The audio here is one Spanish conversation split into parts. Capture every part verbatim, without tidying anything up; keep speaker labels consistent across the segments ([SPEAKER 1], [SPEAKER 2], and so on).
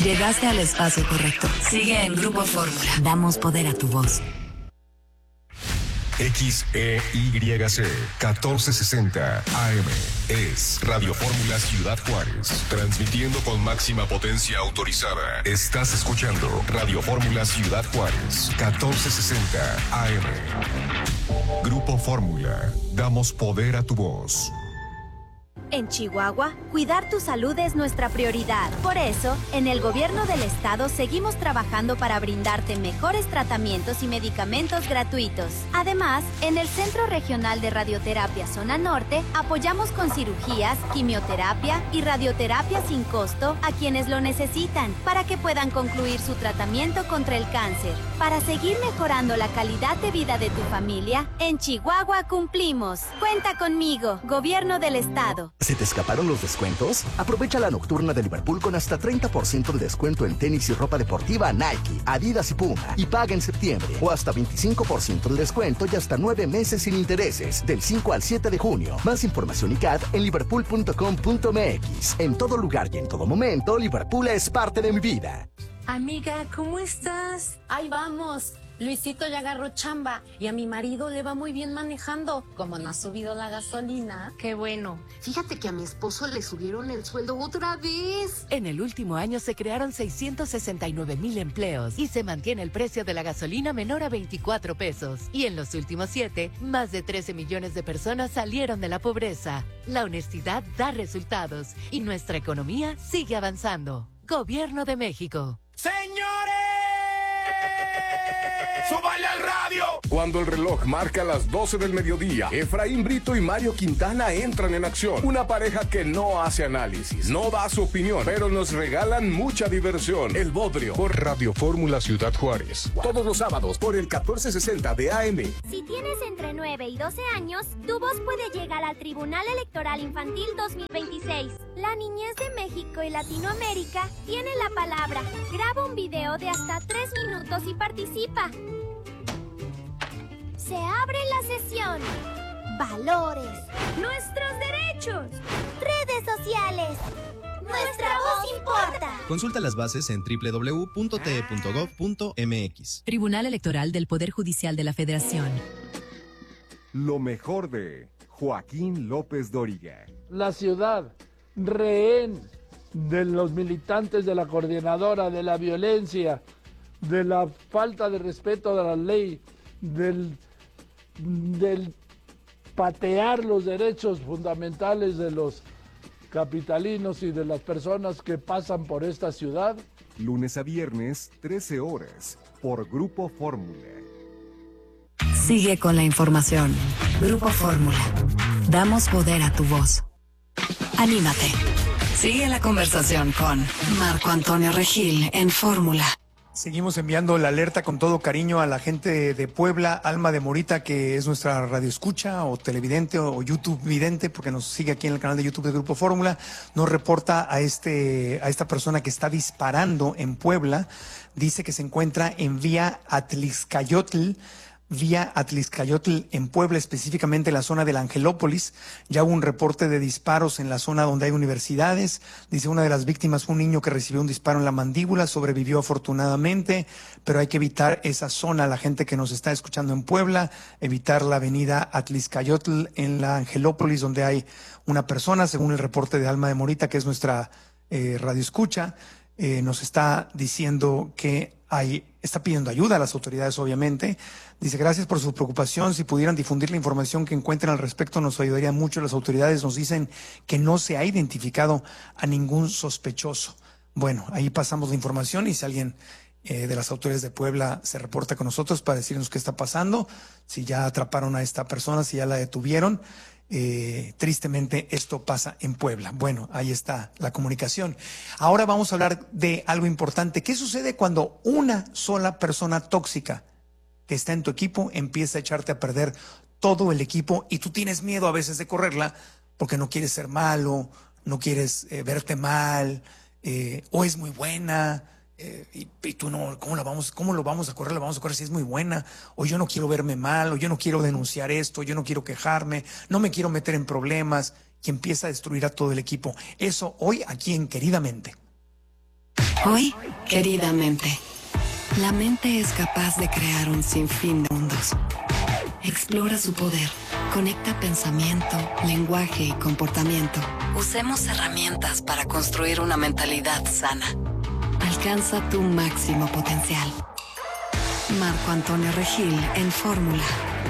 [SPEAKER 1] Llegaste al espacio correcto. Sigue en Grupo Fórmula. Damos poder a tu voz.
[SPEAKER 2] X E Y C catorce sesenta A M es Radio Fórmula Ciudad Juárez, transmitiendo con máxima potencia autorizada. Estás escuchando Radio Fórmula Ciudad Juárez, catorce sesenta A M. Grupo Fórmula, damos poder a tu voz.
[SPEAKER 3] En Chihuahua, cuidar tu salud es nuestra prioridad. Por eso, en el gobierno del estado seguimos trabajando para brindarte mejores tratamientos y medicamentos gratuitos. Además, en el Centro Regional de Radioterapia Zona Norte, apoyamos con cirugías, quimioterapia y radioterapia sin costo a quienes lo necesitan para que puedan concluir su tratamiento contra el cáncer. Para seguir mejorando la calidad de vida de tu familia, en Chihuahua cumplimos. Cuenta conmigo, Gobierno del Estado.
[SPEAKER 4] ¿Se te escaparon los descuentos? Aprovecha la nocturna de Liverpool con hasta treinta por ciento de descuento en tenis y ropa deportiva Nike, Adidas y Puma. Y paga en septiembre. O hasta veinticinco por ciento de descuento y hasta nueve meses sin intereses. Del cinco al siete de junio. Más información y C A D en liverpool punto com punto m x. En todo lugar y en todo momento, Liverpool es parte de mi vida.
[SPEAKER 5] Amiga, ¿cómo estás?
[SPEAKER 6] Ahí vamos. Luisito ya agarró chamba y a mi marido le va muy bien manejando. Como no ha subido la gasolina.
[SPEAKER 5] Qué bueno.
[SPEAKER 6] Fíjate que a mi esposo le subieron el sueldo otra vez.
[SPEAKER 7] En el último año se crearon seiscientos sesenta y nueve mil empleos y se mantiene el precio de la gasolina menor a veinticuatro pesos. Y en los últimos siete, más de trece millones de personas salieron de la pobreza. La honestidad da resultados y nuestra economía sigue avanzando. Gobierno de México.
[SPEAKER 8] ¡Señores! ¡Súbale al radio!
[SPEAKER 9] Cuando el reloj marca las doce del mediodía, Efraín Brito y Mario Quintana entran en acción. Una pareja que no hace análisis, no da su opinión, pero nos regalan mucha diversión. El Bodrio por Radio Fórmula Ciudad Juárez. Todos los sábados por el catorce sesenta de A M.
[SPEAKER 10] Si tienes entre nueve y doce años, tu voz puede llegar al Tribunal Electoral Infantil dos mil veintiséis. La niñez de México y Latinoamérica tiene la palabra. Graba un video de hasta tres minutos y participa. Se abre la sesión. Valores. Nuestros derechos. Redes sociales. Nuestra voz importa.
[SPEAKER 11] Consulta las bases en doble u doble u doble u punto t e punto gov punto m x.
[SPEAKER 1] Tribunal Electoral del Poder Judicial de la Federación.
[SPEAKER 12] Lo mejor de Joaquín López Dóriga.
[SPEAKER 13] La ciudad, rehén de los militantes de la coordinadora, de la violencia, de la falta de respeto de la ley, del, del patear los derechos fundamentales de los capitalinos y de las personas que pasan por esta ciudad.
[SPEAKER 12] Lunes a viernes, trece horas, por Grupo Fórmula.
[SPEAKER 1] Sigue con la información. Grupo Fórmula. Damos poder a tu voz. Anímate. Sigue la conversación con Marco Antonio Regil en Fórmula.
[SPEAKER 14] Seguimos enviando la alerta con todo cariño a la gente de Puebla, Alma de Morita, que es nuestra radioescucha o televidente o YouTube vidente, porque nos sigue aquí en el canal de YouTube de Grupo Fórmula. Nos reporta a este a esta persona que está disparando en Puebla. Dice que se encuentra en vía Atlixcayotl, vía Atlixcayotl en Puebla, específicamente en la zona de la Angelópolis. Ya hubo un reporte de disparos en la zona donde hay universidades. Dice una de las víctimas fue un niño que recibió un disparo en la mandíbula, sobrevivió afortunadamente, pero hay que evitar esa zona, la gente que nos está escuchando en Puebla, evitar la avenida Atlixcayotl en la Angelópolis, donde hay una persona, según el reporte de Alma de Morita, que es nuestra eh, radioescucha, eh, nos está diciendo que hay, está pidiendo ayuda a las autoridades, obviamente. Dice, gracias por su preocupación. Si pudieran difundir la información que encuentren al respecto, nos ayudaría mucho. Las autoridades nos dicen que no se ha identificado a ningún sospechoso. Bueno, ahí pasamos la información y si alguien eh, de las autoridades de Puebla se reporta con nosotros para decirnos qué está pasando, si ya atraparon a esta persona, si ya la detuvieron. Eh, tristemente esto pasa en Puebla. Bueno, ahí está la comunicación. Ahora vamos a hablar de algo importante. ¿Qué sucede cuando una sola persona tóxica que está en tu equipo empieza a echarte a perder todo el equipo y tú tienes miedo a veces de correrla porque no quieres ser malo, no quieres eh, verte mal, eh, o es muy buena, eh, y, y tú no, ¿cómo la vamos, cómo lo vamos a correr? La vamos a correr si es muy buena, o yo no quiero verme mal, o yo no quiero denunciar esto, yo no quiero quejarme, no me quiero meter en problemas, y empieza a destruir a todo el equipo. Eso hoy aquí en Queridamente.
[SPEAKER 1] Hoy, queridamente, la mente es capaz de crear un sinfín de mundos. Explora su poder. Conecta pensamiento, lenguaje y comportamiento. Usemos herramientas para construir una mentalidad sana. Alcanza tu máximo potencial. Marco Antonio Regil en Fórmula.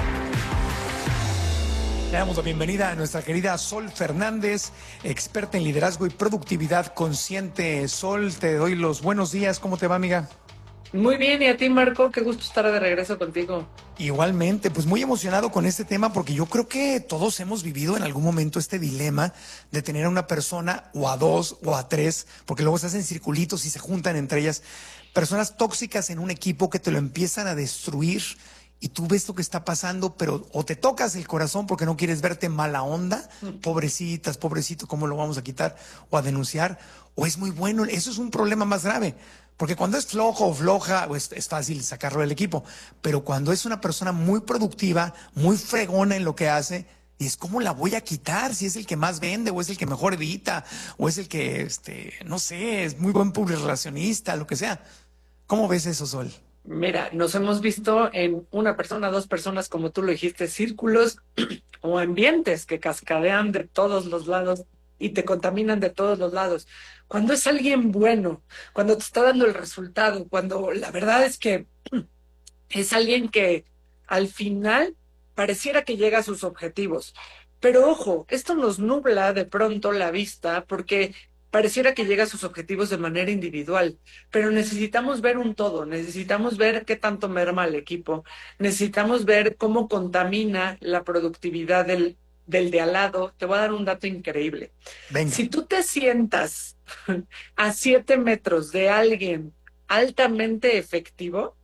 [SPEAKER 14] Le damos la bienvenida a nuestra querida Sol Fernández, experta en liderazgo y productividad consciente. Sol, te doy los buenos días. ¿Cómo te va, amiga?
[SPEAKER 15] Muy bien, y a ti, Marco, qué gusto estar de regreso contigo.
[SPEAKER 14] Igualmente, pues muy emocionado con este tema porque yo creo que todos hemos vivido en algún momento este dilema de tener a una persona o a dos o a tres, porque luego se hacen circulitos y se juntan entre ellas, personas tóxicas en un equipo que te lo empiezan a destruir. Y tú ves lo que está pasando, pero o te tocas el corazón porque no quieres verte mala onda, pobrecitas, pobrecito, ¿cómo lo vamos a quitar? O a denunciar, o es muy bueno. Eso es un problema más grave, porque cuando es flojo o floja, pues es fácil sacarlo del equipo. Pero cuando es una persona muy productiva, muy fregona en lo que hace, es ¿cómo la voy a quitar? Si es el que más vende, o es el que mejor edita, o es el que, este, no sé, es muy buen publirelacionista, lo que sea. ¿Cómo ves eso, Sol?
[SPEAKER 15] Mira, nos hemos visto en una persona, dos personas, como tú lo dijiste, círculos o ambientes que cascadean de todos los lados y te contaminan de todos los lados. Cuando es alguien bueno, cuando te está dando el resultado, cuando la verdad es que es alguien que al final pareciera que llega a sus objetivos. Pero ojo, esto nos nubla de pronto la vista porque pareciera que llega a sus objetivos de manera individual, pero necesitamos ver un todo, necesitamos ver qué tanto merma el equipo, necesitamos ver cómo contamina la productividad del, del de al lado. Te voy a dar un dato increíble. Venga. Si tú te sientas a siete metros de alguien altamente efectivo,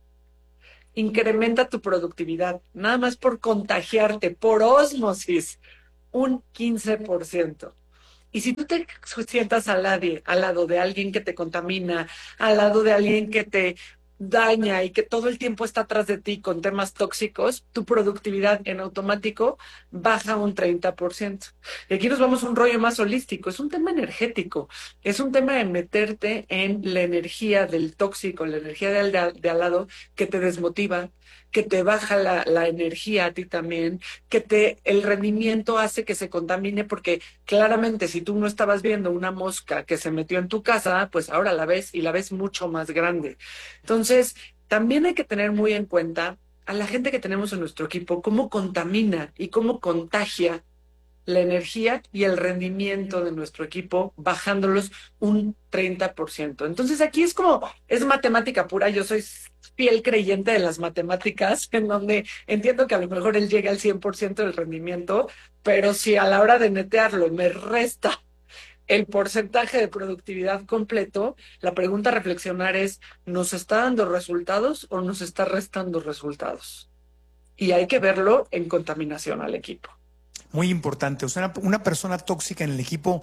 [SPEAKER 15] incrementa tu productividad, nada más por contagiarte, por ósmosis, un quince por ciento. Y si tú te sientas al lado, al lado de alguien que te contamina, al lado de alguien que te daña y que todo el tiempo está atrás de ti con temas tóxicos, tu productividad en automático baja un treinta por ciento. Y aquí nos vamos a un rollo más holístico. Es un tema energético. Es un tema de meterte en la energía del tóxico, la energía de al, de al lado que te desmotiva, que te baja la, la energía a ti también, que te el rendimiento hace que se contamine, porque claramente si tú no estabas viendo una mosca que se metió en tu casa, pues ahora la ves y la ves mucho más grande. Entonces, también hay que tener muy en cuenta a la gente que tenemos en nuestro equipo, cómo contamina y cómo contagia la energía y el rendimiento de nuestro equipo, bajándolos un treinta por ciento. Entonces aquí es como, es matemática pura. Yo soy fiel creyente de las matemáticas, en donde entiendo que a lo mejor él llega al cien por ciento del rendimiento, pero si a la hora de netearlo me resta el porcentaje de productividad completo, la pregunta a reflexionar es, ¿nos está dando resultados o nos está restando resultados? Y hay que verlo en contaminación al equipo.
[SPEAKER 14] Muy importante. O sea, una, una persona tóxica en el equipo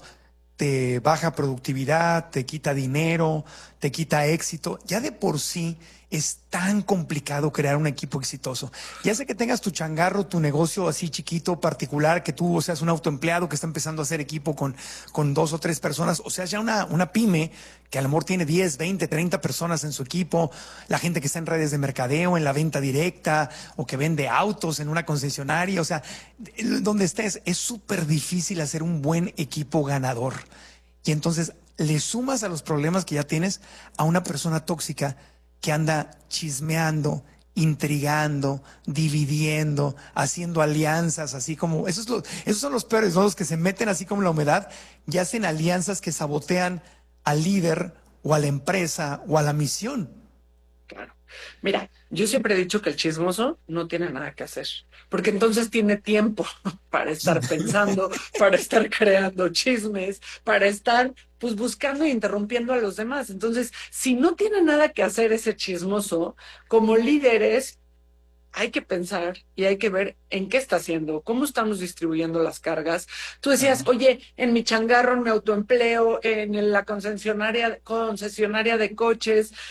[SPEAKER 14] te baja productividad, te quita dinero, te quita éxito. Ya de por sí es tan complicado crear un equipo exitoso. Ya sea que tengas tu changarro, tu negocio así chiquito, particular, que tú o seas un autoempleado que está empezando a hacer equipo con, con dos o tres personas, o sea, ya una, una pyme que a lo mejor tiene diez, veinte, treinta personas en su equipo, la gente que está en redes de mercadeo, en la venta directa, o que vende autos en una concesionaria, o sea, donde estés, es súper difícil hacer un buen equipo ganador. Y entonces le sumas a los problemas que ya tienes a una persona tóxica que anda chismeando, intrigando, dividiendo, haciendo alianzas, así como, esos, lo, esos son los peores, ¿no? Los que se meten así como la humedad y hacen alianzas que sabotean al líder o a la empresa o a la misión.
[SPEAKER 15] Claro. Mira, yo siempre he dicho que el chismoso no tiene nada que hacer, porque entonces tiene tiempo para estar pensando, para estar creando chismes, para estar pues buscando e interrumpiendo a los demás. Entonces, si no tiene nada que hacer ese chismoso, como líderes hay que pensar y hay que ver en qué está haciendo, cómo estamos distribuyendo las cargas. Tú decías, uh-huh. oye, en mi changarro, en mi autoempleo, en la concesionaria, concesionaria de coches,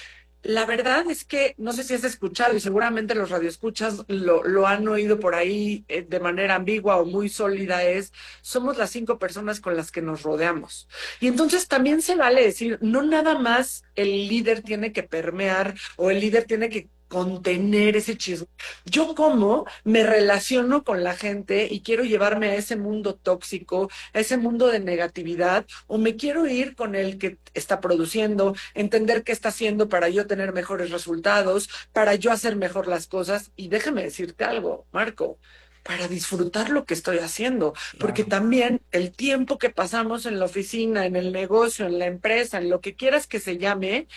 [SPEAKER 15] La verdad es que no sé si has escuchado y seguramente los radioescuchas lo, lo han oído por ahí eh, de manera ambigua o muy sólida, es somos las cinco personas con las que nos rodeamos. Y entonces también se vale decir, no nada más el líder tiene que permear o el líder tiene que contener ese chisme. Yo como me relaciono con la gente y quiero llevarme a ese mundo tóxico, a ese mundo de negatividad, o me quiero ir con el que está produciendo, entender qué está haciendo para yo tener mejores resultados, para yo hacer mejor las cosas. Y déjame decirte algo, Marco, para disfrutar lo que estoy haciendo, porque también el tiempo que pasamos en la oficina, en el negocio, en la empresa, en lo que quieras que se llame,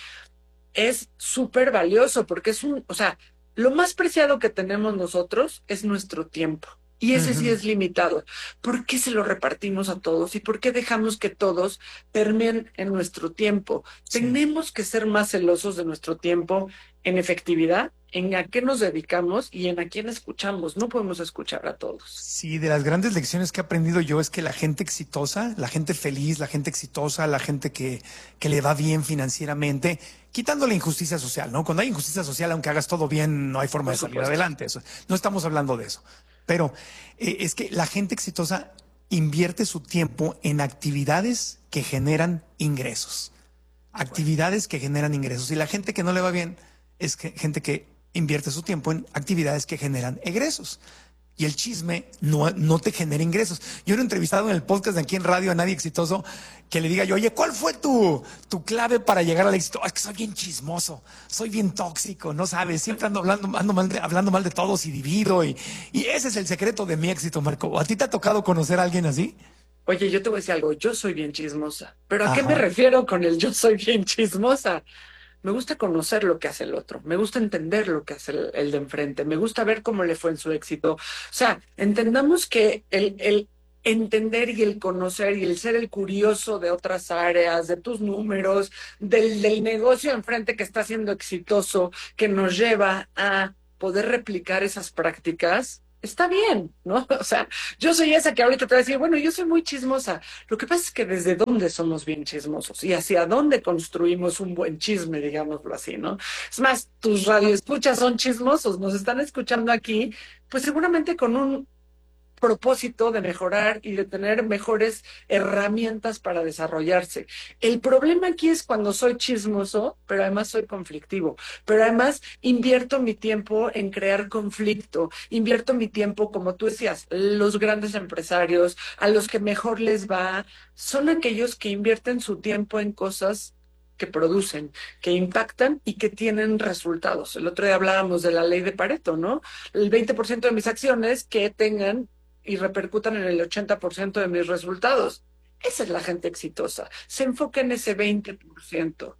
[SPEAKER 15] es súper valioso, porque es un, o sea, lo más preciado que tenemos nosotros es nuestro tiempo. Y ese uh-huh. sí es limitado. ¿Por qué se lo repartimos a todos? ¿Y por qué dejamos que todos permeen en nuestro tiempo? Sí. Tenemos que ser más celosos de nuestro tiempo en efectividad, en a qué nos dedicamos y en a quién escuchamos. No podemos escuchar a todos.
[SPEAKER 14] Sí, de las grandes lecciones que he aprendido yo es que la gente exitosa, la gente feliz, la gente exitosa, la gente que, que le va bien financieramente, quitando la injusticia social, ¿no? Cuando hay injusticia social, aunque hagas todo bien, no hay forma Por de salir supuesto. adelante. Eso, no estamos hablando de eso. Pero eh, es que la gente exitosa invierte su tiempo en actividades que generan ingresos. Actividades que generan ingresos. Y la gente que no le va bien es que, gente que invierte su tiempo en actividades que generan egresos. Y el chisme no, no te genera ingresos. Yo no he entrevistado en el podcast de aquí en radio a nadie exitoso que le diga yo, oye, ¿cuál fue tu, tu clave para llegar al éxito? Es que soy bien chismoso, soy bien tóxico, no sabes, siempre ando hablando, ando mal de, hablando mal de todos y divido. Y, y ese es el secreto de mi éxito, Marco. ¿A ti te ha tocado conocer a alguien así?
[SPEAKER 15] Oye, yo te voy a decir algo, yo soy bien chismosa. ¿Pero a
[SPEAKER 14] Ajá.
[SPEAKER 15] qué me refiero con el yo soy bien chismosa? Me gusta conocer lo que hace el otro, me gusta entender lo que hace el, el de enfrente, me gusta ver cómo le fue en su éxito. O sea, entendamos que el, el entender y el conocer y el ser el curioso de otras áreas, de tus números, del, del negocio enfrente que está siendo exitoso, que nos lleva a poder replicar esas prácticas, está bien, ¿no? O sea, yo soy esa que ahorita te voy a decir, bueno, yo soy muy chismosa. Lo que pasa es que desde dónde somos bien chismosos y hacia dónde construimos un buen chisme, digámoslo así, ¿no? Es más, tus radioescuchas son chismosos, nos están escuchando aquí, pues seguramente con un propósito de mejorar y de tener mejores herramientas para desarrollarse. El problema aquí es cuando soy chismoso, pero además soy conflictivo, pero además invierto mi tiempo en crear conflicto, invierto mi tiempo, como tú decías, los grandes empresarios, a los que mejor les va, son aquellos que invierten su tiempo en cosas que producen, que impactan y que tienen resultados. El otro día hablábamos de la ley de Pareto, ¿no? El veinte por ciento de mis acciones que tengan y repercutan en el ochenta por ciento de mis resultados. Esa es la gente exitosa. Se enfoca en ese veinte por ciento.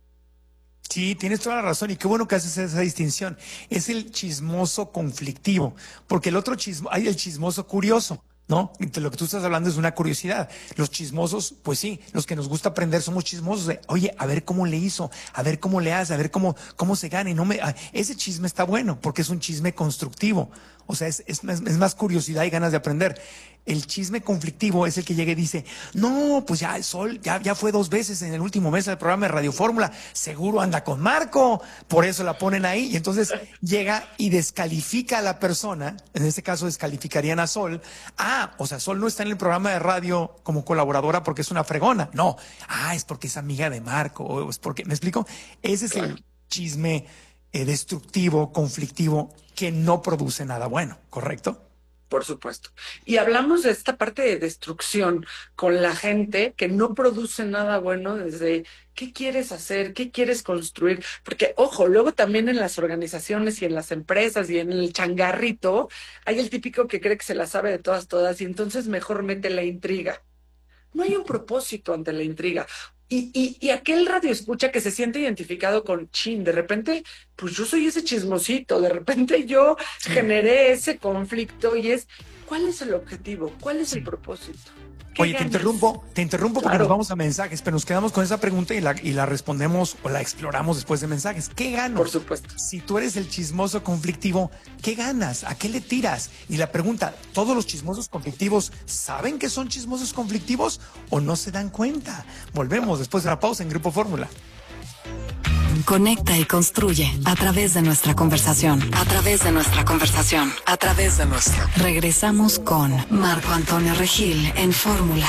[SPEAKER 14] Sí, tienes toda la razón y qué bueno que haces esa distinción. Es el chismoso conflictivo, porque el otro chismo, hay el chismoso curioso, ¿no? De lo que tú estás hablando es una curiosidad. Los chismosos, pues sí, los que nos gusta aprender somos chismosos de, oye, a ver cómo le hizo, a ver cómo le hace, a ver cómo, cómo se gana. Y no me, ese chisme está bueno porque es un chisme constructivo. O sea, es, es, es más curiosidad y ganas de aprender. El chisme conflictivo es el que llega y dice, no, pues ya el Sol ya, ya fue dos veces en el último mes del programa de Radio Fórmula, seguro anda con Marco, por eso la ponen ahí. Y entonces llega y descalifica a la persona, en este caso descalificarían a Sol. Ah, o sea, Sol no está en el programa de radio como colaboradora porque es una fregona. No, ah, es porque es amiga de Marco, o es porque, ¿me explico? Ese es el chisme eh, destructivo, conflictivo, que no produce nada bueno, ¿correcto?
[SPEAKER 15] Por supuesto. Y hablamos de esta parte de destrucción con la gente que no produce nada bueno desde qué quieres hacer, qué quieres construir. Porque, ojo, luego también en las organizaciones y en las empresas y en el changarrito hay el típico que cree que se la sabe de todas, todas y entonces mejor mete la intriga. No hay un propósito ante la intriga. Y, y, y aquel radioescucha que se siente identificado con chin, de repente, pues yo soy ese chismosito, de repente yo generé ese conflicto y es, ¿cuál es el objetivo? ¿Cuál es el propósito?
[SPEAKER 14] Oye, te interrumpo, te interrumpo porque claro. Nos vamos a mensajes, pero nos quedamos con esa pregunta y la, y la respondemos o la exploramos después de mensajes. ¿Qué gano?
[SPEAKER 15] Por supuesto.
[SPEAKER 14] Si tú eres el chismoso conflictivo, ¿qué ganas? ¿A qué le tiras? Y la pregunta, ¿todos los chismosos conflictivos saben que son chismosos conflictivos o no se dan cuenta? Volvemos después de la pausa en Grupo Fórmula.
[SPEAKER 1] conecta y construye a través de nuestra conversación, a través de nuestra conversación, a través de nuestra. Regresamos con Marco Antonio Regil en Fórmula.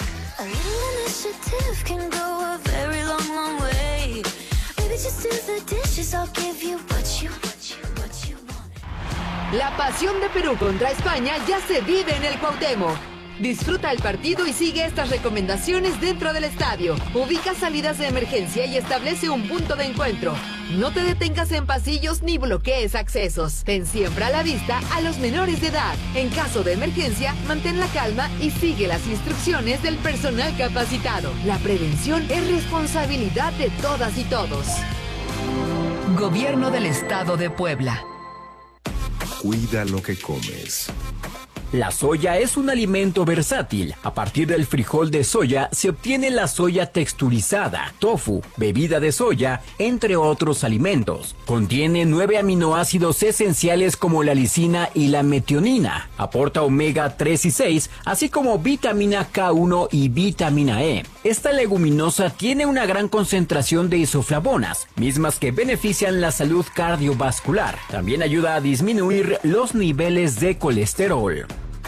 [SPEAKER 16] La pasión de Perú contra España ya se vive en el Cuauhtémoc. Disfruta el partido y sigue estas recomendaciones dentro del estadio. Ubica salidas de emergencia y establece un punto de encuentro. No te detengas en pasillos ni bloquees accesos. Ten siempre a la vista a los menores de edad. En caso de emergencia, mantén la calma y sigue las instrucciones del personal capacitado. La prevención es responsabilidad de todas y todos.
[SPEAKER 7] Gobierno del Estado de Puebla.
[SPEAKER 2] Cuida lo que comes.
[SPEAKER 17] La soya es un alimento versátil. A partir del frijol de soya se obtiene la soya texturizada, tofu, bebida de soya, entre otros alimentos. Contiene nueve aminoácidos esenciales como la lisina y la metionina. Aporta omega tres y seis, así como vitamina K uno y vitamina E. Esta leguminosa tiene una gran concentración de isoflavonas, mismas que benefician la salud cardiovascular. También ayuda a disminuir los niveles de colesterol.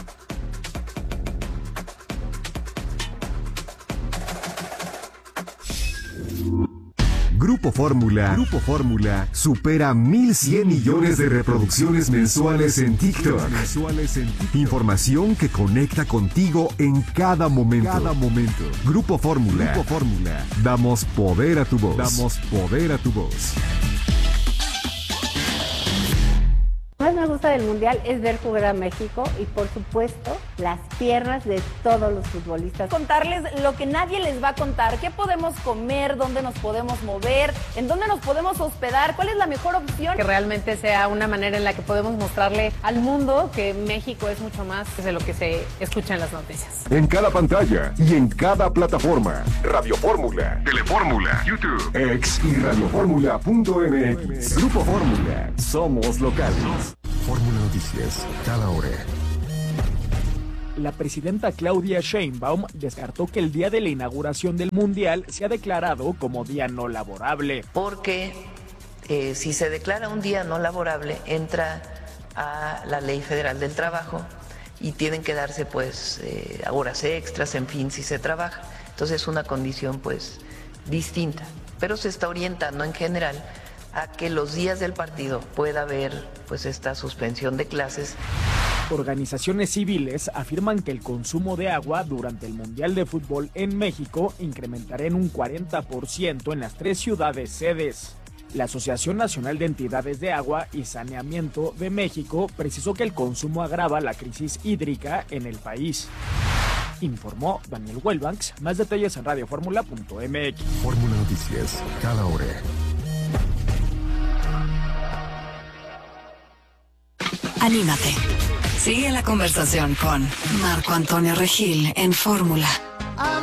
[SPEAKER 12] Grupo Fórmula. Grupo Fórmula supera mil cien millones de reproducciones mensuales en TikTok. Mensuales en TikTok. Información que conecta contigo en cada momento. Cada momento. Grupo Fórmula. Grupo Fórmula. Damos poder a tu voz. Damos poder a tu voz.
[SPEAKER 18] Lo que más me gusta del Mundial es ver jugar a México y, por supuesto, las piernas de todos los futbolistas.
[SPEAKER 19] Contarles lo que nadie les va a contar, qué podemos comer, dónde nos podemos mover, en dónde nos podemos hospedar, cuál es la mejor opción.
[SPEAKER 20] Que realmente sea una manera en la que podemos mostrarle al mundo que México es mucho más de lo que se escucha en las noticias.
[SPEAKER 2] En cada pantalla y en cada plataforma. Radio Fórmula, Telefórmula, YouTube, X y radioformula punto m x.
[SPEAKER 12] Grupo Fórmula. Somos locales.
[SPEAKER 2] Fórmula Noticias, cada hora.
[SPEAKER 21] La presidenta Claudia Sheinbaum descartó que el día de la inauguración del Mundial sea declarado como día no laborable.
[SPEAKER 22] Porque eh, si se declara un día no laborable, entra a la Ley Federal del Trabajo y tienen que darse pues eh, horas extras, en fin, si se trabaja. Entonces es una condición pues distinta, pero se está orientando en general a que los días del partido pueda haber pues esta suspensión de clases.
[SPEAKER 21] Organizaciones civiles afirman que el consumo de agua durante el Mundial de Fútbol en México incrementará en un cuarenta por ciento en las tres ciudades sedes. La Asociación Nacional de Entidades de Agua y Saneamiento de México precisó que el consumo agrava la crisis hídrica en el país. Informó Daniel Welbanks. Más detalles en radioformula punto m x.
[SPEAKER 2] Fórmula Noticias, cada hora.
[SPEAKER 1] Anímate. Sigue la conversación con Marco Antonio Regil en Fórmula.